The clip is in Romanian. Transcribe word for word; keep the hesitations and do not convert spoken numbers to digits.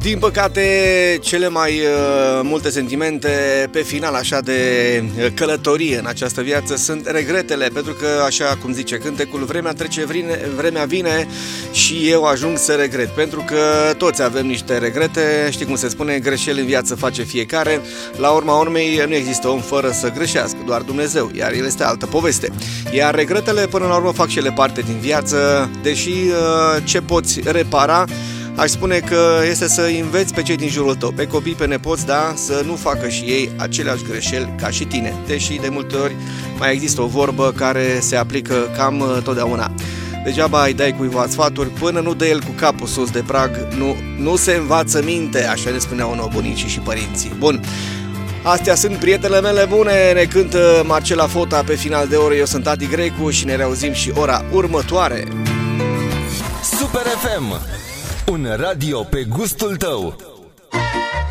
Din păcate, cele mai uh, multe sentimente pe final așa de călătorie în această viață sunt regretele, pentru că, așa cum zice cântecul, vremea trece, vrine, vremea vine și eu ajung să regret, pentru că toți avem niște regrete, știi cum se spune, greșeli în viață face fiecare, la urma urmei nu există om fără să greșească, doar Dumnezeu, iar el este altă poveste. Iar regretele până la urmă fac și ele parte din viață, deși uh, ce poți repara, aș spune că este să înveți pe cei din jurul tău, pe copii, pe nepoți, da, să nu facă și ei aceleași greșeli ca și tine. Deși de multe ori mai există o vorbă care se aplică cam totdeauna. Degeaba îi dai cuiva sfaturi până nu dă el cu capul sus de prag, nu, nu se învață minte, așa ne spuneau nouă bunicii și părinții. Bun. Astea sunt prietenele mele bune, ne cântă Marcela Fota pe final de oră, eu sunt Adi Grecu și ne reauzim și ora următoare. Super F M, un radio pe gustul tău.